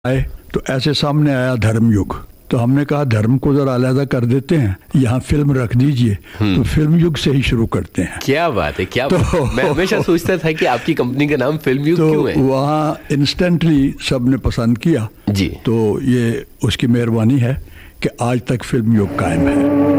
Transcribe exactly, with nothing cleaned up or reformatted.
आए तो ऐसे सामने आया धर्म युग। तो हमने कहा धर्म को जरा अलग कर देते हैं, यहाँ फिल्म रख दीजिए। तो फिल्म युग से ही शुरू करते हैं। क्या बात है, क्या तो, बात। मैं हमेशा सोचता था कि आपकी कंपनी का नाम फिल्म युग तो क्यों है। वहाँ इंस्टेंटली सबने पसंद किया जी। तो ये उसकी मेहरबानी है कि आज तक फिल्म युग कायम है।